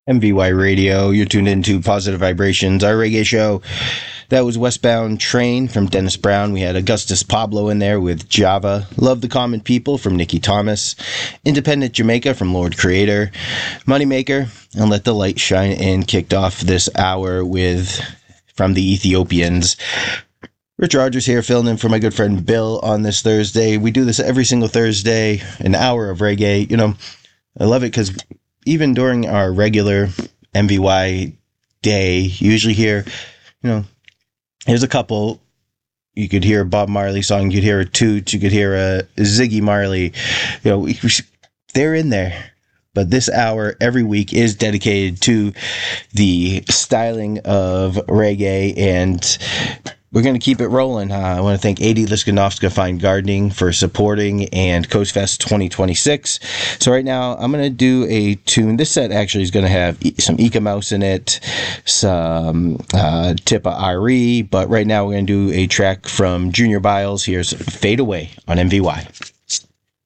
MVY Radio. You're tuned into Positive Vibrations, our reggae show. That was Westbound Train from Dennis Brown. We had Augustus Pablo in there with Java. Love the Common People from Nicky Thomas. Independent Jamaica from Lord Creator. Moneymaker and Let the Light Shine In kicked off this hour with From the Ethiopians. Rich Rogers here, filling in for my good friend Bill on this Thursday. We do this every single Thursday, an hour of reggae. You know, I love it because even during our regular MVY day, you usually hear, you know, here's a couple. You could hear a Bob Marley song, you could hear a Toots, you could hear a Ziggy Marley. You know, they're in there. But this hour every week is dedicated to the styling of reggae, and we're going to keep it rolling. I want to thank Adi Liskanovska Fine Gardening for supporting and Coast Fest 2026. So right now, I'm going to do a tune. This set actually is going to have some Eka Mouse in it, some Tippa Ari, but right now we're going to do a track from Junior Biles. Here's Fade Away on MVY.